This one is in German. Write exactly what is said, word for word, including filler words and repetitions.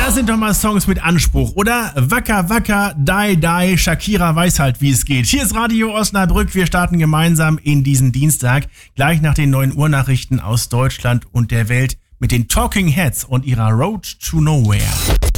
Das sind doch mal Songs mit Anspruch, oder? Wacker, wacker, die, die, Shakira weiß halt, wie es geht. Hier ist Radio Osnabrück, wir starten gemeinsam in diesen Dienstag, gleich nach den neun Uhr Nachrichten aus Deutschland und der Welt mit den Talking Heads und ihrer Road to Nowhere.